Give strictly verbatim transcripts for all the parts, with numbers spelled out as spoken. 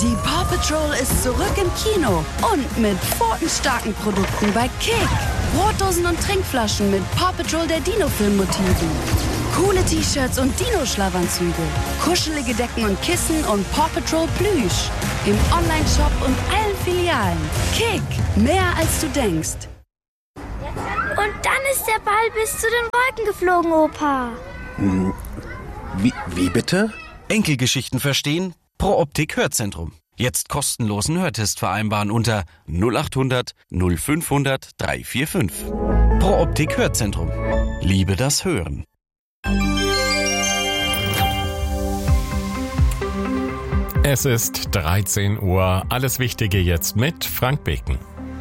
Die Paw Patrol ist zurück im Kino und mit pfotenstarken Produkten bei Kick. Brotdosen und Trinkflaschen mit Paw Patrol der Dino-Film-Motiven. Coole T-Shirts und Dino-Schlafanzüge. Kuschelige Decken und Kissen und Paw Patrol Plüsch. Im Online-Shop und allen Filialen. Kick, mehr als du denkst. Und dann ist der Ball bis zu den Wolken geflogen, Opa. Hm, wie, wie bitte? Enkelgeschichten verstehen? Pro Optik Hörzentrum. Jetzt kostenlosen Hörtest vereinbaren unter null acht hundert null fünfhundert dreihundertfünfundvierzig. Pro Optik Hörzentrum. Liebe das Hören. Es ist dreizehn Uhr. Alles Wichtige jetzt mit Frank Beken.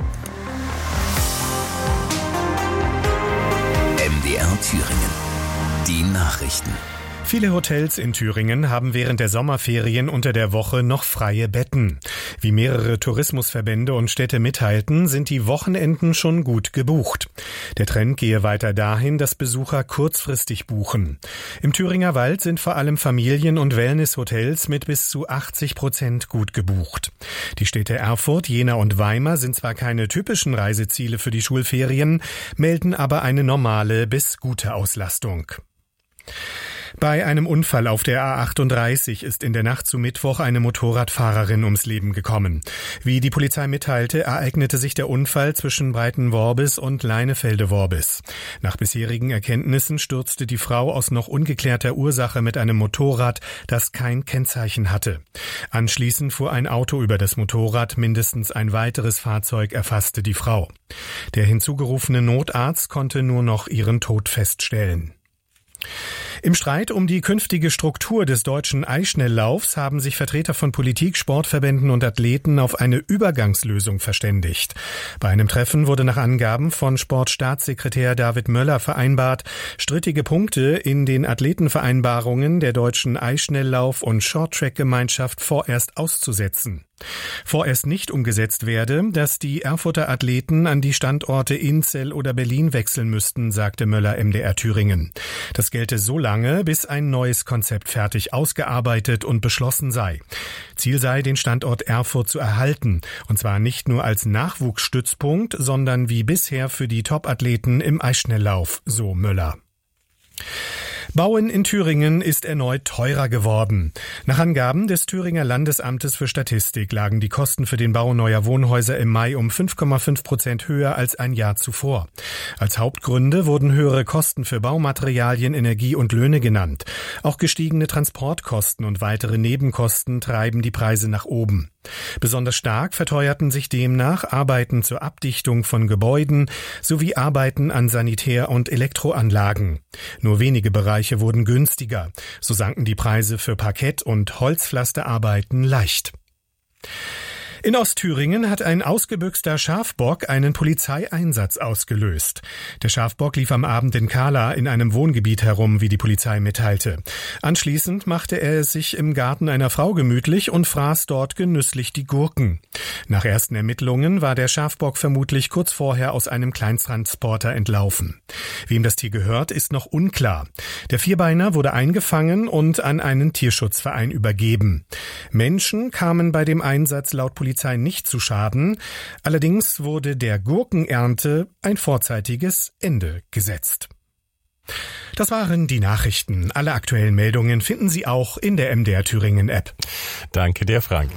M D R Thüringen. Die Nachrichten. Viele Hotels in Thüringen haben während der Sommerferien unter der Woche noch freie Betten. Wie mehrere Tourismusverbände und Städte mitteilten, sind die Wochenenden schon gut gebucht. Der Trend gehe weiter dahin, dass Besucher kurzfristig buchen. Im Thüringer Wald sind vor allem Familien- und Wellnesshotels mit bis zu achtzig Prozent gut gebucht. Die Städte Erfurt, Jena und Weimar sind zwar keine typischen Reiseziele für die Schulferien, melden aber eine normale bis gute Auslastung. Bei einem Unfall auf der A achtunddreißig ist in der Nacht zu Mittwoch eine Motorradfahrerin ums Leben gekommen. Wie die Polizei mitteilte, ereignete sich der Unfall zwischen Breitenworbis und Leinefelde-Worbis. Nach bisherigen Erkenntnissen stürzte die Frau aus noch ungeklärter Ursache mit einem Motorrad, das kein Kennzeichen hatte. Anschließend fuhr ein Auto über das Motorrad, mindestens ein weiteres Fahrzeug erfasste die Frau. Der hinzugerufene Notarzt konnte nur noch ihren Tod feststellen. Im Streit um die künftige Struktur des deutschen Eisschnelllaufs haben sich Vertreter von Politik, Sportverbänden und Athleten auf eine Übergangslösung verständigt. Bei einem Treffen wurde nach Angaben von Sportstaatssekretär David Möller vereinbart, strittige Punkte in den Athletenvereinbarungen der deutschen Eisschnelllauf- und Shorttrack-Gemeinschaft vorerst auszusetzen. Vorerst nicht umgesetzt werde, dass die Erfurter Athleten an die Standorte Inzell oder Berlin wechseln müssten, sagte Möller M D R Thüringen. Das gelte so lange, bis ein neues Konzept fertig ausgearbeitet und beschlossen sei. Ziel sei, den Standort Erfurt zu erhalten, und zwar nicht nur als Nachwuchsstützpunkt, sondern wie bisher für die Top-Athleten im Eisschnelllauf, so Möller. Bauen in Thüringen ist erneut teurer geworden. Nach Angaben des Thüringer Landesamtes für Statistik lagen die Kosten für den Bau neuer Wohnhäuser im Mai um fünf Komma fünf Prozent höher als ein Jahr zuvor. Als Hauptgründe wurden höhere Kosten für Baumaterialien, Energie und Löhne genannt. Auch gestiegene Transportkosten und weitere Nebenkosten treiben die Preise nach oben. Besonders stark verteuerten sich demnach Arbeiten zur Abdichtung von Gebäuden sowie Arbeiten an Sanitär- und Elektroanlagen. Nur wenige Bereiche wurden günstiger. So sanken die Preise für Parkett- und Holzpflasterarbeiten leicht. In Ostthüringen hat ein ausgebüxter Schafbock einen Polizeieinsatz ausgelöst. Der Schafbock lief am Abend in Kahla in einem Wohngebiet herum, wie die Polizei mitteilte. Anschließend machte er es sich im Garten einer Frau gemütlich und fraß dort genüsslich die Gurken. Nach ersten Ermittlungen war der Schafbock vermutlich kurz vorher aus einem Kleinsttransporter entlaufen. Wem das Tier gehört, ist noch unklar. Der Vierbeiner wurde eingefangen und an einen Tierschutzverein übergeben. Menschen kamen bei dem Einsatz laut Polizei nicht zu Schaden. Allerdings wurde der Gurkenernte ein vorzeitiges Ende gesetzt. Das waren die Nachrichten. Alle aktuellen Meldungen finden Sie auch in der M D R Thüringen App. Danke dir, Frank.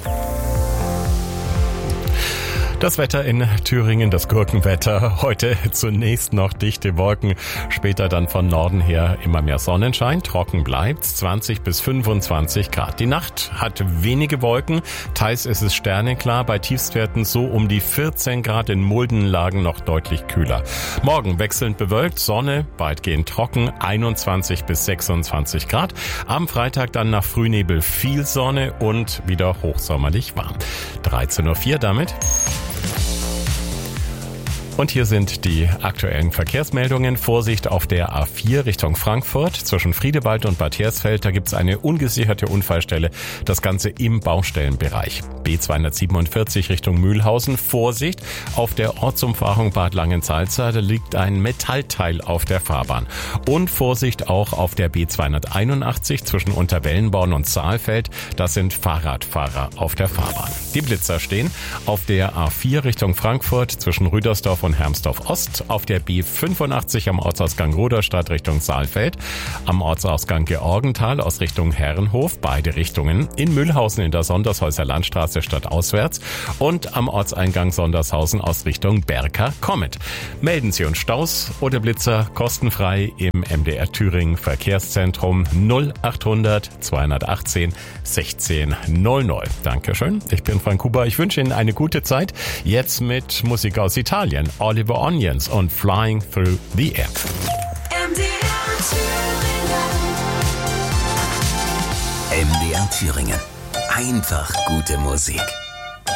Das Wetter in Thüringen, das Gurkenwetter. Heute zunächst noch dichte Wolken, später dann von Norden her immer mehr Sonnenschein. Trocken bleibt's, zwanzig bis fünfundzwanzig Grad. Die Nacht hat wenige Wolken, teils ist es sternenklar, bei Tiefstwerten so um die vierzehn Grad, in Muldenlagen noch deutlich kühler. Morgen wechselnd bewölkt, Sonne, weitgehend trocken, einundzwanzig bis sechsundzwanzig Grad. Am Freitag dann nach Frühnebel viel Sonne und wieder hochsommerlich warm. dreizehn Uhr vier damit. Und hier sind die aktuellen Verkehrsmeldungen. Vorsicht auf der A vier Richtung Frankfurt zwischen Friedewald und Bad Hersfeld. Da gibt es eine ungesicherte Unfallstelle. Das Ganze im Baustellenbereich. B zweihundertsiebenundvierzig Richtung Mühlhausen. Vorsicht auf der Ortsumfahrung Bad Langensalza. Da liegt ein Metallteil auf der Fahrbahn. Und Vorsicht auch auf der B zweihunderteinundachtzig zwischen Unterwellenborn und Saalfeld. Das sind Fahrradfahrer auf der Fahrbahn. Die Blitzer stehen auf der A vier Richtung Frankfurt zwischen Rüdersdorf und Hermsdorf Ost, auf der B fünfundachtzig am Ortsausgang Rudolstadt Richtung Saalfeld, am Ortsausgang Georgenthal aus Richtung Herrenhof, beide Richtungen, in Mühlhausen in der Sondershäuser Landstraße stadtauswärts und am Ortseingang Sondershausen aus Richtung Berka kommend. Melden Sie uns Staus oder Blitzer kostenfrei im M D R Thüringen Verkehrszentrum null achthundert zweihundertachtzehn sechzehn null null. Dankeschön, ich bin Frank Huber, ich wünsche Ihnen eine gute Zeit. Jetzt mit Musik aus Italien, Oliver Onions und Flying Through the Air. M D R Thüringen. M D R Thüringen. Einfach gute Musik.